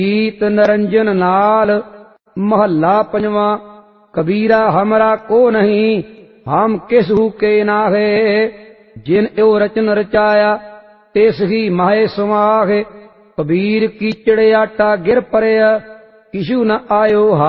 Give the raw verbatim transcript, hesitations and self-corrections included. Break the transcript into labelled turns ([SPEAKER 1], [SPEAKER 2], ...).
[SPEAKER 1] गीत निरंजन नाल महला पंजवा। कबीरा हमरा को नहीं, हम किसहू के नाहे। जिन यो रचन रचाया, तिस ही माहे समाहे। कबीर कीचड़ आटा गिर परया, किशु न आयो